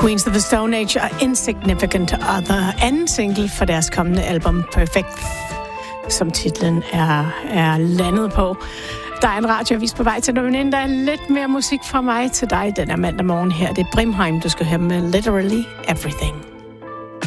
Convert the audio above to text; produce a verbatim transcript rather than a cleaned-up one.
Queens of the Stone Age og Insignificant Other, anden single for deres kommende album Perfect, som titlen er, er landet på. Der er en radioavis på vej til dig, men der er lidt mere musik fra mig til dig den er mandag morgen her. Det er Brimheim, du skal høre med Literally Everything.